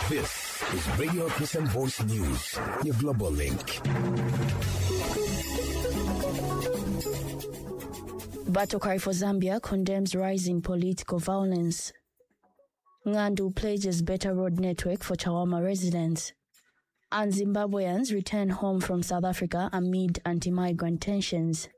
This is Radio Christian Voice News, your global link. Battle cry for Zambia condemns rising political violence. Ngandu pledges better road network for Chawama residents. And Zimbabweans return home from South Africa amid anti-migrant tensions.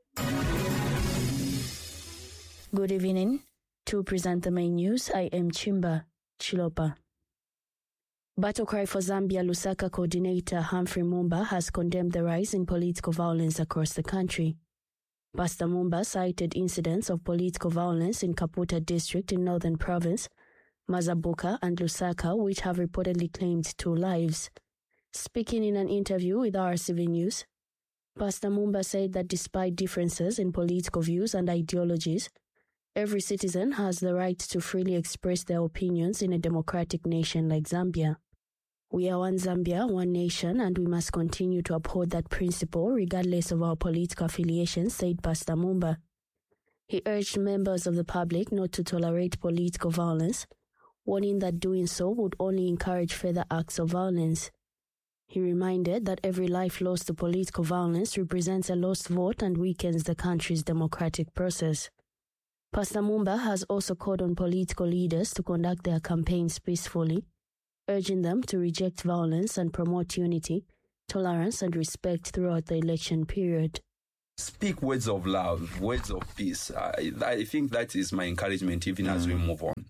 Good evening. To present the main news, I am Chimba Chilopa. Battle Cry for Zambia Lusaka coordinator Humphrey Mumba has condemned the rise in political violence across the country. Pastor Mumba cited incidents of political violence in Kaputa district in Northern Province, Mazabuka and Lusaka, which have reportedly claimed 2 lives. Speaking in an interview with RCV News, Pastor Mumba said that despite differences in political views and ideologies, every citizen has the right to freely express their opinions in a democratic nation like Zambia. We are one Zambia, one nation, and we must continue to uphold that principle regardless of our political affiliations, said Pastor Mumba. He urged members of the public not to tolerate political violence, warning that doing so would only encourage further acts of violence. He reminded that every life lost to political violence represents a lost vote and weakens the country's democratic process. Pastor Mumba has also called on political leaders to conduct their campaigns peacefully, urging them to reject violence and promote unity, tolerance and respect throughout the election period. Speak words of love, words of peace. I think that is my encouragement even as we move on.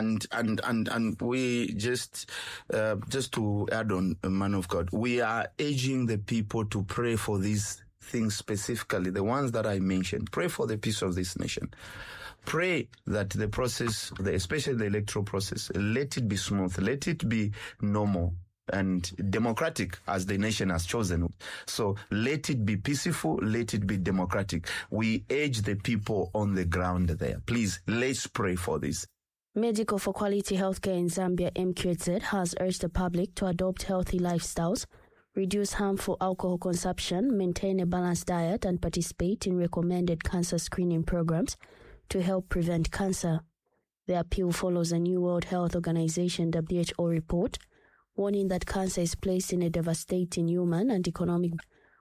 And we just to add on, man of God, we are urging the people to pray for these things specifically, the ones that I mentioned. Pray for the peace of this nation. Pray that the process, especially the electoral process, let it be smooth, let it be normal and democratic as the nation has chosen. So let it be peaceful, let it be democratic. We urge the people on the ground there. Please, let's pray for this. Medical for Quality Healthcare in Zambia, MQZ, has urged the public to adopt healthy lifestyles, reduce harmful alcohol consumption, maintain a balanced diet, and participate in recommended cancer screening programs to help prevent cancer. The appeal follows a new World Health Organization WHO report warning that cancer is placed in a devastating human and economic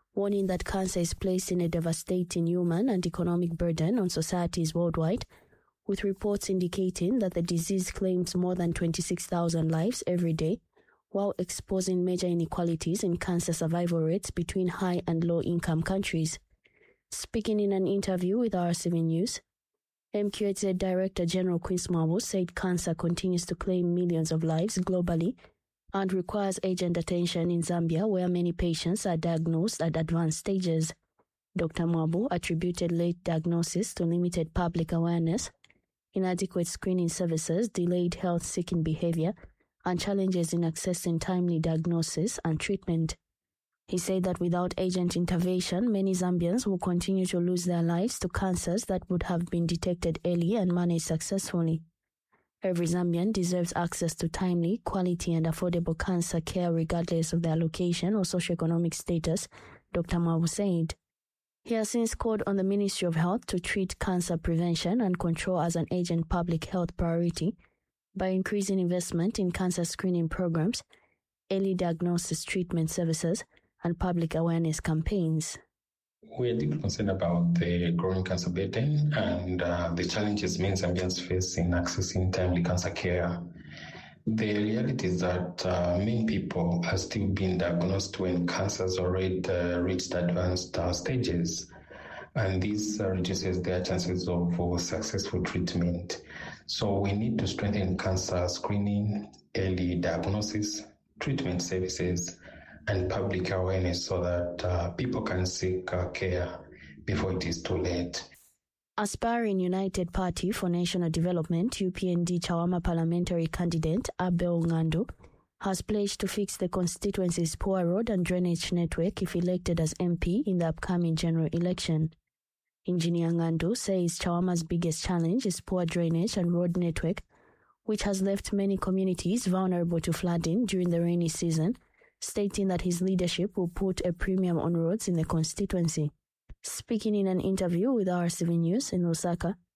burden on societies worldwide, with reports indicating that the disease claims more than 26,000 lives every day, while exposing major inequalities in cancer survival rates between high and low-income countries. Speaking in an interview with RCV News, MQZ Director General Quince Mwabo said cancer continues to claim millions of lives globally and requires urgent attention in Zambia, where many patients are diagnosed at advanced stages. Dr. Mwabo attributed late diagnosis to limited public awareness, inadequate screening services, delayed health-seeking behavior, and challenges in accessing timely diagnosis and treatment. He said that without urgent intervention, many Zambians will continue to lose their lives to cancers that would have been detected early and managed successfully. Every Zambian deserves access to timely, quality, and affordable cancer care regardless of their location or socioeconomic status, Dr. Mwabo said. He has since called on the Ministry of Health to treat cancer prevention and control as an urgent public health priority by increasing investment in cancer screening programs, early diagnosis treatment services, and public awareness campaigns. We are deeply concerned about the growing cancer burden and the challenges many Zambians face in accessing timely cancer care. The reality is that many people are still being diagnosed when cancer has already reached advanced stages, and this reduces their chances of successful treatment. So we need to strengthen cancer screening, early diagnosis, treatment services, and public awareness so that people can seek care before it is too late. Aspiring United Party for National Development, UPND Chawama parliamentary candidate Abel Ngandu has pledged to fix the constituency's poor road and drainage network if elected as MP in the upcoming general election. Engineer Ngandu says Chawama's biggest challenge is poor drainage and road network, which has left many communities vulnerable to flooding during the rainy season, stating that his leadership will put a premium on roads in the constituency. Speaking in an interview with RCV News in Lusaka,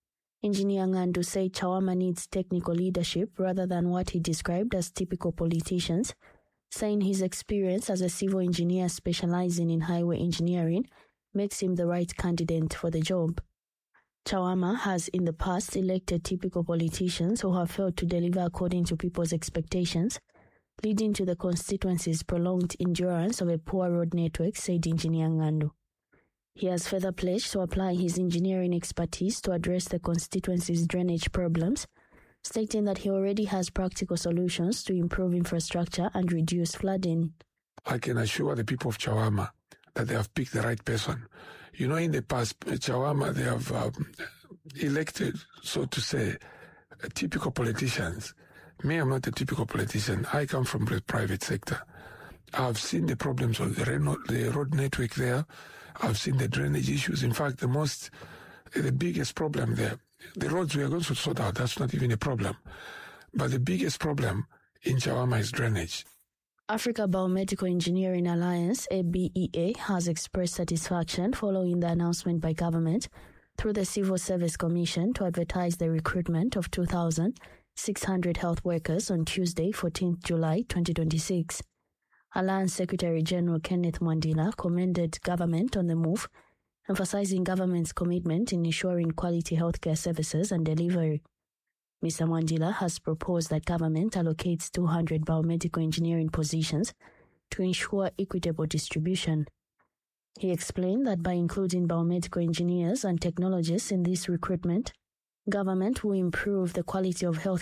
Engineer Ngandu said Chawama needs technical leadership rather than what he described as typical politicians, saying his experience as a civil engineer specializing in highway engineering makes him the right candidate for the job. Chawama has in the past elected typical politicians who have failed to deliver according to people's expectations, leading to the constituency's prolonged endurance of a poor road network, said Engineer Ngandu. He has further pledged to apply his engineering expertise to address the constituency's drainage problems, stating that he already has practical solutions to improve infrastructure and reduce flooding. I can assure the people of Chawama that they have picked the right person. You know, in the past, Chawama, they have elected, so to say, typical politicians. Me, I'm not a typical politician. I come from the private sector. I've seen the problems of the road network there. I've seen the drainage issues. In fact, the biggest problem there, the roads we are going to sort out, that's not even a problem. But the biggest problem in Chawama is drainage. Africa Biomedical Engineering Alliance, ABEA, has expressed satisfaction following the announcement by government through the Civil Service Commission to advertise the recruitment of 2,600 health workers on Tuesday, 14th July 2026. Alliance Secretary General Kenneth Mwandila commended government on the move, emphasizing government's commitment in ensuring quality healthcare services and delivery. Mr. Mwandila has proposed that government allocates 200 biomedical engineering positions to ensure equitable distribution. He explained that by including biomedical engineers and technologists in this recruitment, government will improve the quality of health